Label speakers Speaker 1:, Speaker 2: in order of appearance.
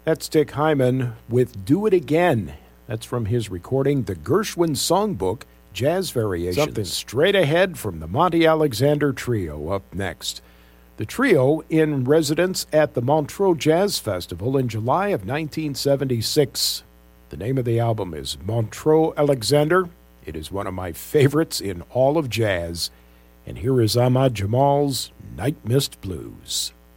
Speaker 1: That's Dick Hyman with Do It Again. That's from his recording, The Gershwin Songbook, Jazz Variations. Something straight ahead from the Monty Alexander Trio up next. The trio in residence at the Montreux Jazz Festival in July of 1976. The name of the album is Montreux Alexander. It is one of my favorites in all of jazz. And here is Ahmad Jamal's Night Mist Blues.